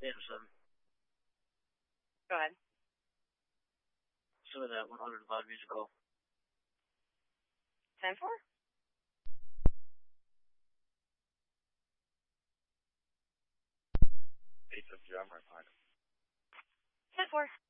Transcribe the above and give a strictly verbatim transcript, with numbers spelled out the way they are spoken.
eight oh seven. Go ahead. Some of that one hundred five music call. ten four? eight fifty, I'm right behind him. ten four.